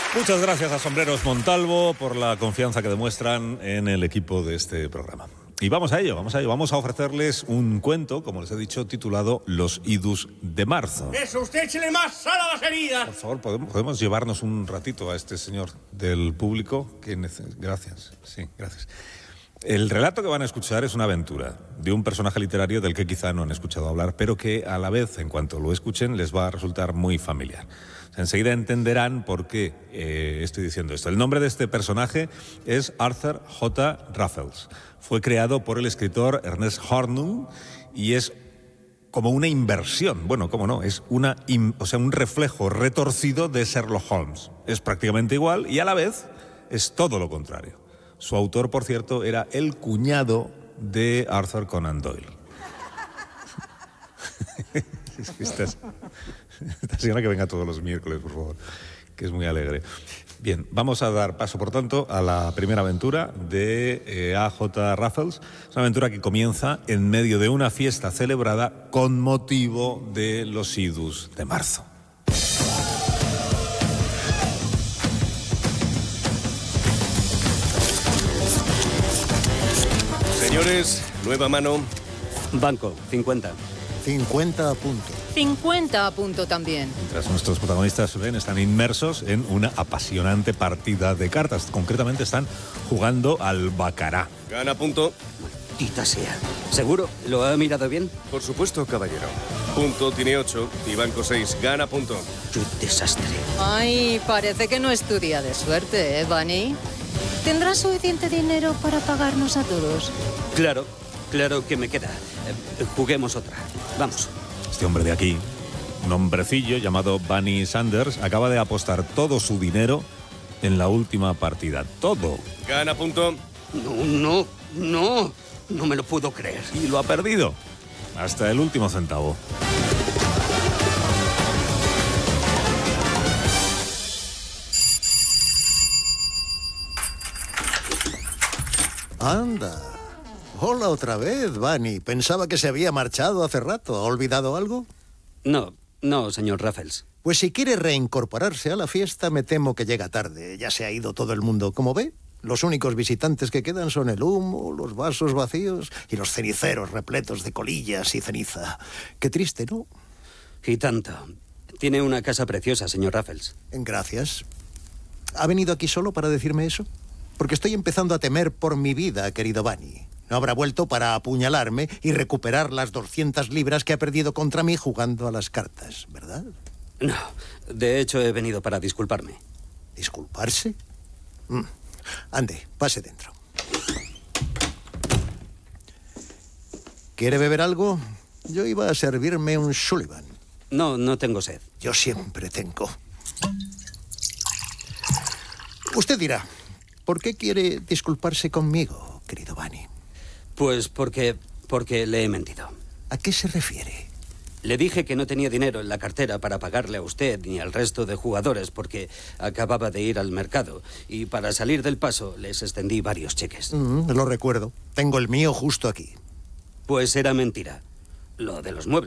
Muchas gracias a Sombreros Montalvo por la confianza que demuestran en el equipo de este programa. Y vamos a ello. Vamos a ofrecerles un cuento, como les he dicho, titulado Los idus de marzo. ¡Eso, usted échele más sal a las heridas! Por favor, ¿podemos llevarnos un ratito a este señor del público? Gracias, sí, gracias. El relato que van a escuchar es una aventura de un personaje literario del que quizá no han escuchado hablar, pero que a la vez, en cuanto lo escuchen, les va a resultar muy familiar. Enseguida entenderán por qué estoy diciendo esto. El nombre de este personaje es Arthur J. Raffles. Fue creado por el escritor Ernest Hornung y es como una inversión. Bueno, ¿cómo no? Es un reflejo retorcido de Sherlock Holmes. Es prácticamente igual y a la vez es todo lo contrario. Su autor, por cierto, era el cuñado de Arthur Conan Doyle. Esta señora que venga todos los miércoles, por favor, que es muy alegre. Bien, vamos a dar paso, por tanto, a la primera aventura de A.J. Raffles. Es una aventura que comienza en medio de una fiesta celebrada con motivo de los idus de marzo. Señores, nueva mano. Banco, 50. 50 a punto. 50 a punto también. Mientras nuestros protagonistas están inmersos en una apasionante partida de cartas. Concretamente están jugando al baccará. Gana punto. Maldita sea. ¿Seguro? ¿Lo ha mirado bien? Por supuesto, caballero. Punto tiene 8 y banco 6. Gana punto. ¡Qué desastre! Ay, parece que no es tu día de suerte, ¿eh, Bunny? ¿Tendrás suficiente dinero para pagarnos a todos? Claro que me queda. Juguemos otra. Vamos. Este hombre de aquí, un hombrecillo llamado Bunny Sanders, acaba de apostar todo su dinero en la última partida. Todo. Gana punto. No me lo puedo creer. Y lo ha perdido. Hasta el último centavo. Anda. Hola otra vez, Bunny. Pensaba que se había marchado hace rato. ¿Ha olvidado algo? No, señor Raffles. Pues si quiere reincorporarse a la fiesta, me temo que llega tarde. Ya se ha ido todo el mundo. Como ve, los únicos visitantes que quedan son el humo, los vasos vacíos y los ceniceros repletos de colillas y ceniza. Qué triste, ¿no? Y tanto. Tiene una casa preciosa, señor Raffles. Gracias. ¿Ha venido aquí solo para decirme eso? Porque estoy empezando a temer por mi vida, querido Bunny. No habrá vuelto para apuñalarme y recuperar las 200 libras que ha perdido contra mí jugando a las cartas, ¿verdad? No, de hecho he venido para disculparme. ¿Disculparse? Ande, pase dentro. ¿Quiere beber algo? Yo iba a servirme un Sullivan. No tengo sed. Yo siempre tengo. Usted dirá, ¿por qué quiere disculparse conmigo, querido Bunny? Pues porque le he mentido. ¿A qué se refiere? Le dije que no tenía dinero en la cartera para pagarle a usted ni al resto de jugadores porque acababa de ir al mercado y para salir del paso les extendí varios cheques. Lo recuerdo. Tengo el mío justo aquí. Pues era mentira. Lo de los muebles.